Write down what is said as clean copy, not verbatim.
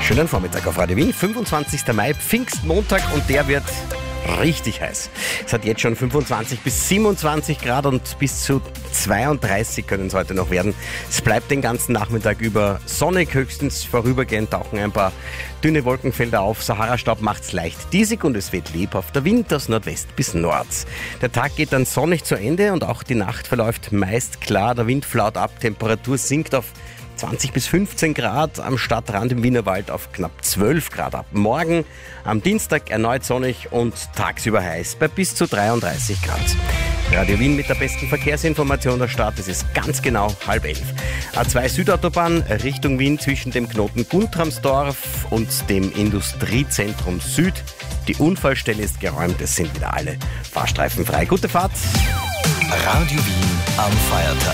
Schönen Vormittag auf Radio Wien, 25. Mai, Pfingstmontag und der wird richtig heiß. Es hat jetzt schon 25 bis 27 Grad und bis zu 32 können es heute noch werden. Es bleibt den ganzen Nachmittag über sonnig, höchstens vorübergehend tauchen ein paar dünne Wolkenfelder auf. Sahara-Staub macht's leicht diesig und es weht lebhaft der Wind aus Nordwest bis Nord. Der Tag geht dann sonnig zu Ende und auch die Nacht verläuft meist klar. Der Wind flaut ab, Temperatur sinkt auf 20 bis 15 Grad, am Stadtrand im Wienerwald auf knapp 12 Grad ab. Morgen am Dienstag erneut sonnig und tagsüber heiß bei bis zu 33 Grad. Radio Wien mit der besten Verkehrsinformation der Stadt. Es ist ganz genau 10:30. A2 Südautobahn Richtung Wien zwischen dem Knoten Guntramsdorf und dem Industriezentrum Süd. Die Unfallstelle ist geräumt, es sind wieder alle Fahrstreifen frei. Gute Fahrt! Radio Wien am Feiertag.